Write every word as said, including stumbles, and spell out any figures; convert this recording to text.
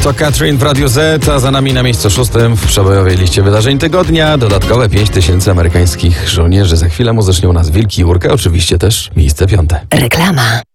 To Katrin w Radiu Z, a za nami na miejscu szóstym w przebojowej liście wydarzeń tygodnia dodatkowe pięć tysięcy amerykańskich żołnierzy. Za chwilę muzycznie u nas Wilki Jurka, oczywiście też miejsce piąte. Reklama.